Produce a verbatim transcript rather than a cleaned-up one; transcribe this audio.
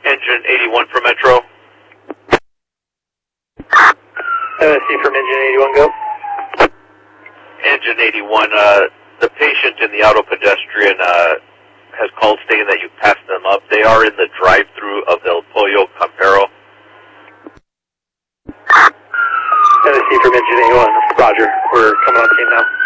Engine eighty-one for Metro. M S C from Engine eighty-one, go. Engine eighty-one, uh, the patient in the auto pedestrian uh, has called stating that you passed them up. They are in the drive-through of El Pollo Campero. M S C from Engine eighty-one, Roger. We're coming on scene now.